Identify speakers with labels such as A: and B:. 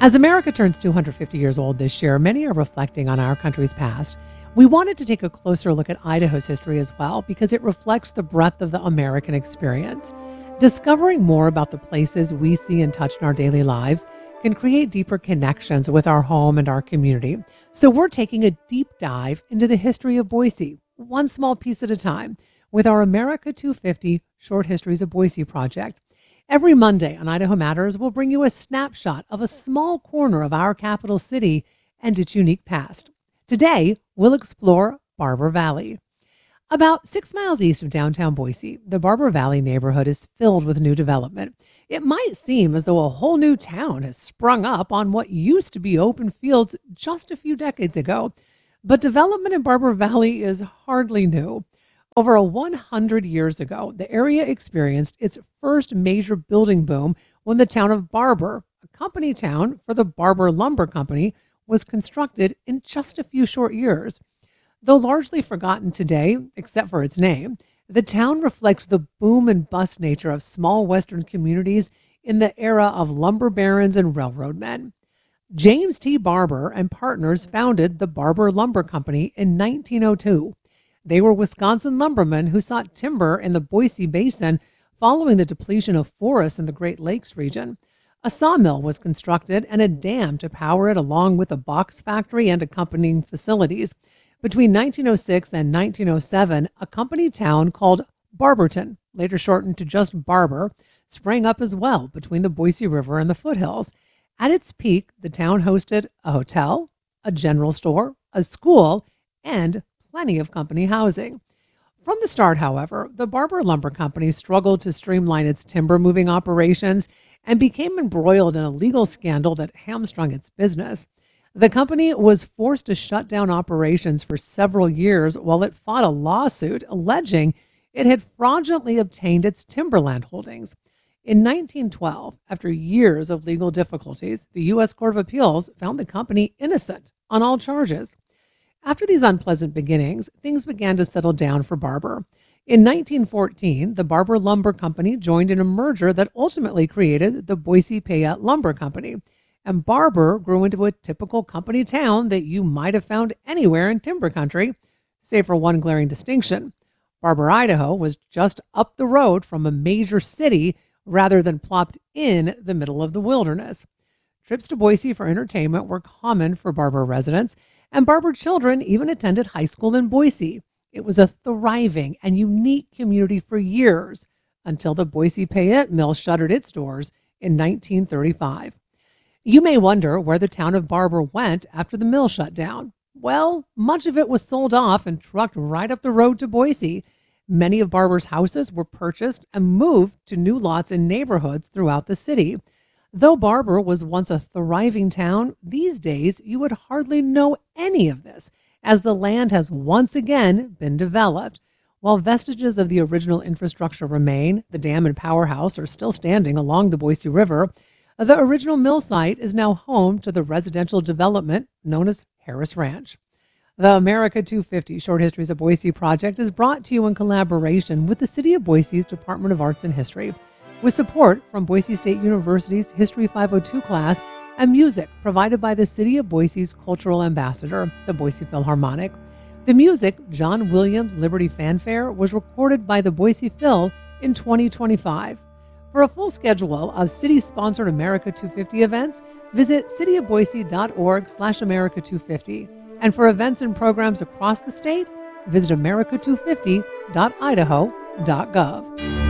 A: As America turns 250 years old this year, many are reflecting on our country's past. We wanted to take a closer look at Idaho's history as well because it reflects the breadth of the American experience. Discovering more about the places we see and touch in our daily lives can create deeper connections with our home and our community. So we're taking a deep dive into the history of Boise, one small piece at a time, with our America 250 Short Histories of Boise project. Every Monday on Idaho Matters, we'll bring you a snapshot of a small corner of our capital city and its unique past. Today, we'll explore Barber Valley. About 6 miles east of downtown Boise, the Barber Valley neighborhood is filled with new development. It might seem as though a whole new town has sprung up on what used to be open fields just a few decades ago. But development in Barber Valley is hardly new. Over 100 years ago, the area experienced its first major building boom when the town of Barber, a company town for the Barber Lumber Company, was constructed in just a few short years. Though largely forgotten today, except for its name, the town reflects the boom and bust nature of small Western communities in the era of lumber barons and railroad men. James T. Barber and partners founded the Barber Lumber Company in 1902. They were Wisconsin lumbermen who sought timber in the Boise Basin following the depletion of forests in the Great Lakes region. A sawmill was constructed and a dam to power it, along with a box factory and accompanying facilities. Between 1906 and 1907, a company town called Barberton, later shortened to just Barber, sprang up as well between the Boise River and the foothills. At its peak, the town hosted a hotel, a general store, a school, and plenty of company housing. From the start, however, the Barber Lumber Company struggled to streamline its timber moving operations and became embroiled in a legal scandal that hamstrung its business. The company was forced to shut down operations for several years while it fought a lawsuit alleging it had fraudulently obtained its timberland holdings. In 1912, after years of legal difficulties, the U.S. Court of Appeals found the company innocent on all charges. After these unpleasant beginnings, things began to settle down for Barber. In 1914, the Barber Lumber Company joined in a merger that ultimately created the Boise Payette Lumber Company, and Barber grew into a typical company town that you might have found anywhere in timber country, save for one glaring distinction. Barber, Idaho was just up the road from a major city rather than plopped in the middle of the wilderness. Trips to Boise for entertainment were common for Barber residents, and Barber children even attended high school in Boise. It was a thriving and unique community for years until the Boise Payette Mill shuttered its doors in 1935. You may wonder where the town of Barber went after the mill shut down. Well, much of it was sold off and trucked right up the road to Boise. Many of Barber's houses were purchased and moved to new lots in neighborhoods throughout the city. Though Barber was once a thriving town, these days you would hardly know any of this, as the land has once again been developed. While vestiges of the original infrastructure remain, the dam and powerhouse are still standing along the Boise River. The original mill site is now home to the residential development known as Harris Ranch. The America 250 Short Histories of Boise project is brought to you in collaboration with the City of Boise's Department of Arts and History, with support from Boise State University's History 502 class and music provided by the City of Boise's cultural ambassador, the Boise Philharmonic. The music, John Williams Liberty Fanfare, was recorded by the Boise Phil in 2025. For a full schedule of city-sponsored America 250 events, visit cityofboise.org/America250. And for events and programs across the state, visit america250.idaho.gov.